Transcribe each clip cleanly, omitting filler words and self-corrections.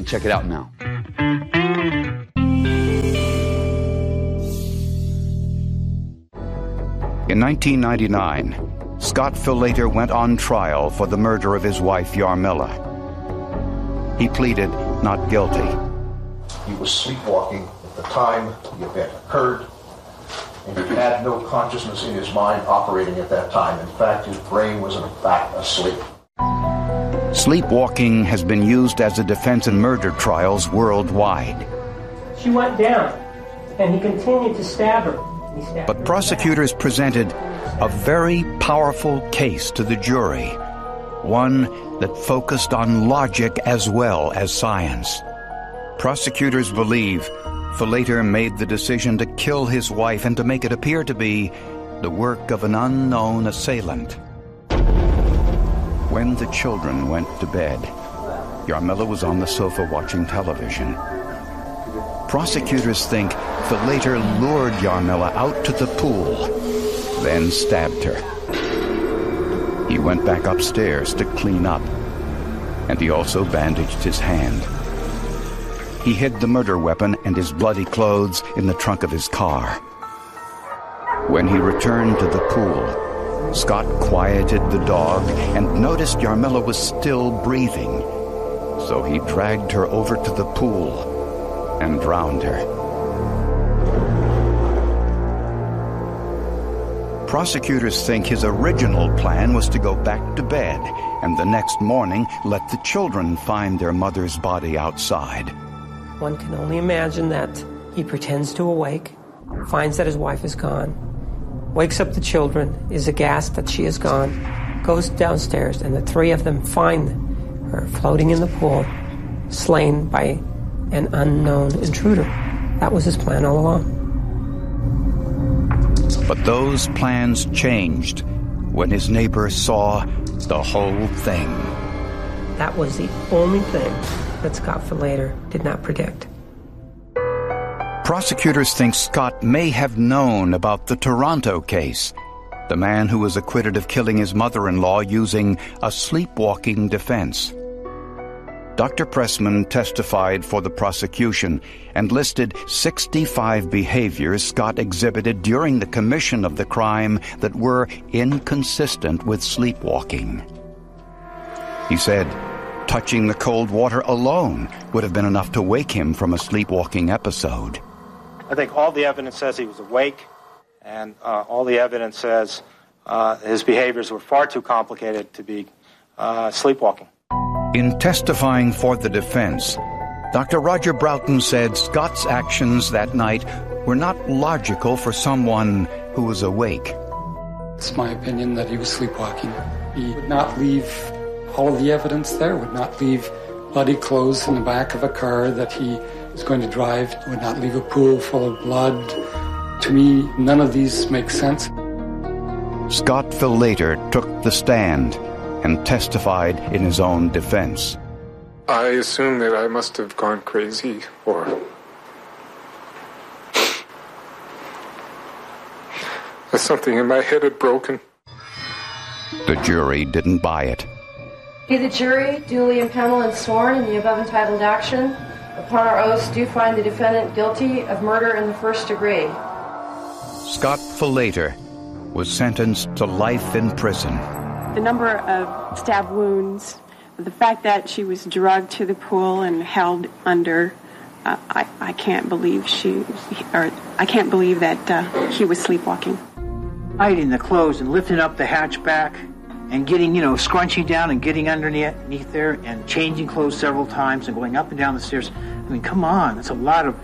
Check it out now. In 1999, Scott Fillelater went on trial for the murder of his wife, Yarmilla. He pleaded not guilty. He was sleepwalking at the time the event occurred, and he had no consciousness in his mind operating at that time. In fact, his brain was in fact asleep. Sleepwalking has been used as a defense in murder trials worldwide. She went down, and he continued to stab her. But prosecutors presented a very powerful case to the jury, one that focused on logic as well as science. Prosecutors believe Fillelater made the decision to kill his wife and to make it appear to be the work of an unknown assailant. When the children went to bed, Yarmilla was on the sofa watching television. Prosecutors think Fillelater lured Yarmilla out to the pool, then stabbed her. He went back upstairs to clean up, and he also bandaged his hand. He hid the murder weapon and his bloody clothes in the trunk of his car. When he returned to the pool, Scott quieted the dog and noticed Yarmilla was still breathing. So he dragged her over to the pool and drowned her. Prosecutors think his original plan was to go back to bed and the next morning let the children find their mother's body outside. One can only imagine that he pretends to awake, finds that his wife is gone, wakes up the children, is aghast that she is gone, goes downstairs, and the three of them find her floating in the pool, slain by an unknown intruder. That was his plan all along. But those plans changed when his neighbor saw the whole thing. That was the only thing that Scott Fillelater did not predict. Prosecutors think Scott may have known about the Toronto case, the man who was acquitted of killing his mother-in-law using a sleepwalking defense. Dr. Pressman testified for the prosecution and listed 65 behaviors Scott exhibited during the commission of the crime that were inconsistent with sleepwalking. He said touching the cold water alone would have been enough to wake him from a sleepwalking episode. I think all the evidence says he was awake, and all the evidence says his behaviors were far too complicated to be sleepwalking. In testifying for the defense, Dr. Roger Broughton said Scott's actions that night were not logical for someone who was awake. It's my opinion that he was sleepwalking. He would not leave all of the evidence there, would not leave bloody clothes in the back of a car that he was going to drive, would not leave a pool full of blood. To me, none of these make sense. Scott Fillelater took the stand and testified in his own defense. I assume that I must have gone crazy, or that something in my head had broken. The jury didn't buy it. Be the jury duly impaneled and sworn in the above entitled action, upon our oaths do find the defendant guilty of murder in the first degree. Scott Fillelater was sentenced to life in prison. The number of stab wounds, the fact that she was drugged to the pool and held under, I can't believe I can't believe that he was sleepwalking. Hiding the clothes and lifting up the hatchback and getting, scrunching down and getting underneath there and changing clothes several times and going up and down the stairs. I mean, come on, it's a lot of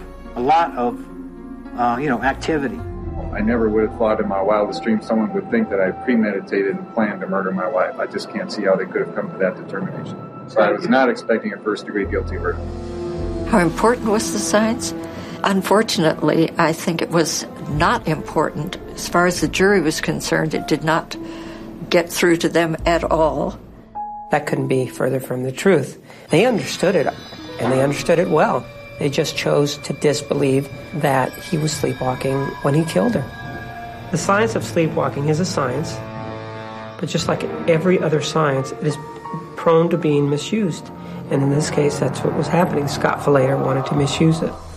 activity. I never would have thought in my wildest dreams someone would think that I premeditated and planned to murder my wife. I just can't see how they could have come to that determination. So I was not expecting a first-degree guilty verdict. How important was the science? Unfortunately, I think it was not important. As far as the jury was concerned, it did not get through to them at all. That couldn't be further from the truth. They understood it, and they understood it well. They just chose to disbelieve that he was sleepwalking when he killed her. The science of sleepwalking is a science, but just like every other science, it is prone to being misused. And in this case, that's what was happening. Scott Falater wanted to misuse it.